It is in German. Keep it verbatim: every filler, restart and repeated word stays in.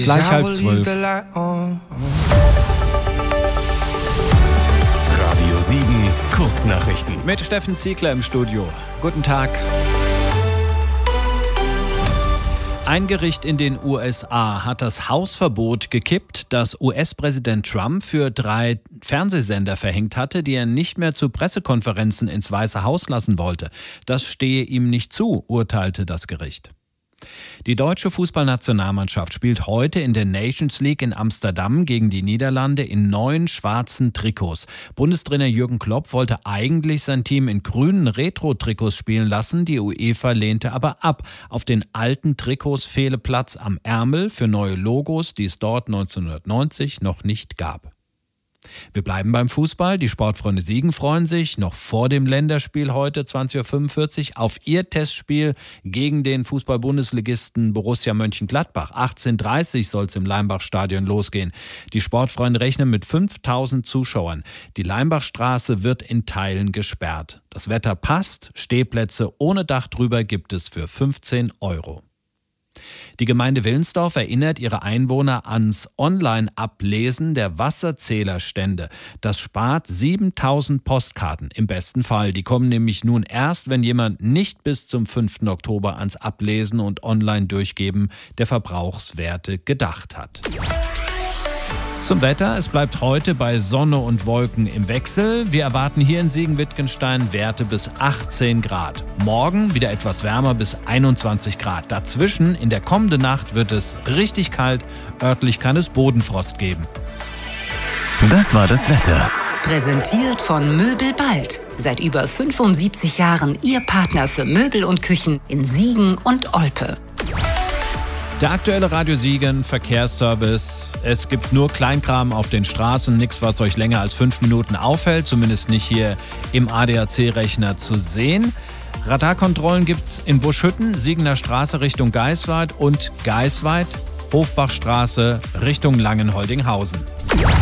Gleich halb zwölf. Radio Siegen, Kurznachrichten. Mit Steffen Ziegler im Studio. Guten Tag. Ein Gericht in den U S A hat das Hausverbot gekippt, das U S-Präsident Trump für drei Fernsehsender verhängt hatte, die er nicht mehr zu Pressekonferenzen ins Weiße Haus lassen wollte. Das stehe ihm nicht zu, urteilte das Gericht. Die deutsche Fußballnationalmannschaft spielt heute in der Nations League in Amsterdam gegen die Niederlande in neuen schwarzen Trikots. Bundestrainer Jürgen Klopp wollte eigentlich sein Team in grünen Retro-Trikots spielen lassen, die UEFA lehnte aber ab. Auf den alten Trikots fehle Platz am Ärmel für neue Logos, die es dort neunzehnhundertneunzig noch nicht gab. Wir bleiben beim Fußball. Die Sportfreunde Siegen freuen sich noch vor dem Länderspiel heute zwanzig Uhr fünfundvierzig auf ihr Testspiel gegen den Fußball-Bundesligisten Borussia Mönchengladbach. achtzehn Uhr dreißig soll es im Leimbach-Stadion losgehen. Die Sportfreunde rechnen mit fünftausend Zuschauern. Die Leimbachstraße wird in Teilen gesperrt. Das Wetter passt. Stehplätze ohne Dach drüber gibt es für fünfzehn Euro. Die Gemeinde Willensdorf erinnert ihre Einwohner ans Online-Ablesen der Wasserzählerstände. Das spart siebentausend Postkarten im besten Fall. Die kommen nämlich nun erst, wenn jemand nicht bis zum fünften Oktober ans Ablesen und Online-Durchgeben der Verbrauchswerte gedacht hat. Zum Wetter, es bleibt heute bei Sonne und Wolken im Wechsel. Wir erwarten hier in Siegen-Wittgenstein Werte bis achtzehn Grad. Morgen wieder etwas wärmer bis einundzwanzig Grad. Dazwischen in der kommenden Nacht wird es richtig kalt. Örtlich kann es Bodenfrost geben. Das war das Wetter. Präsentiert von Möbel Bald. Seit über fünfundsiebzig Jahren Ihr Partner für Möbel und Küchen in Siegen und Olpe. Der aktuelle Radio Siegen Verkehrsservice. Es gibt nur Kleinkram auf den Straßen, nichts, was euch länger als fünf Minuten aufhält, zumindest nicht hier im A D A C-Rechner zu sehen. Radarkontrollen gibt's in Buschhütten, Siegener Straße Richtung Geisweit und Geisweit, Hofbachstraße Richtung Langenholdinghausen.